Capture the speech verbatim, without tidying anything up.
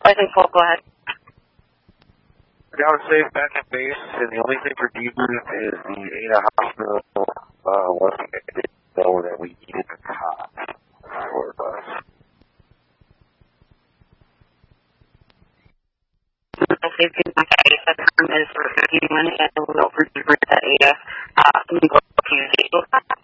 think full, go ahead. I would say back at base, and the only thing for debrief is the Ada Hospital uh, wasn't didn't know that we needed the cot for us. The safety back at Ada at the time is for fifteen minutes, and we'll go for debrief at Ada. Uh, can we go to the